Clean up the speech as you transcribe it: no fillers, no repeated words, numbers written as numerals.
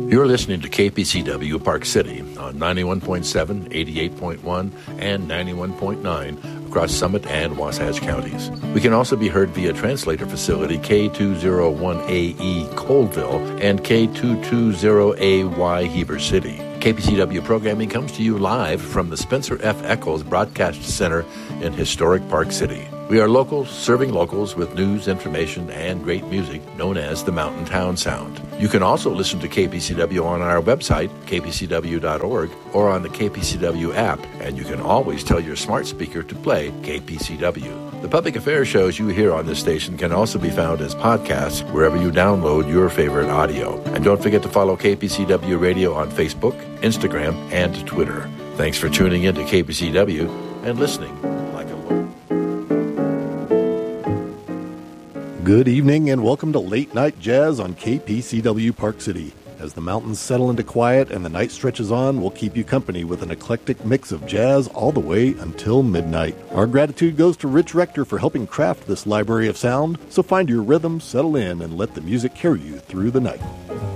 You're listening to KPCW Park City on 91.7, 88.1, and 91.9 across Summit and Wasatch counties. We can also be heard via translator facility K201AE Colville and K220AY Heber City. KPCW programming comes to you live from the Spencer F. Eccles Broadcast Center in historic Park City. We are local, serving locals with news, information, and great music known as the Mountain Town Sound. You can also listen to KPCW on our website, kpcw.org, or on the KPCW app, and you can always tell your smart speaker to play KPCW. The public affairs shows you hear on this station can also be found as podcasts wherever you download your favorite audio. And don't forget to follow KPCW Radio on Facebook, Instagram, and Twitter. Thanks for tuning in to KPCW and listening like a local. Good evening and welcome to Late Night Jazz on KPCW Park City. As the mountains settle into quiet and the night stretches on, we'll keep you company with an eclectic mix of jazz all the way until midnight. Our gratitude goes to Rich Rector for helping craft this library of sound, so find your rhythm, settle in, and let the music carry you through the night.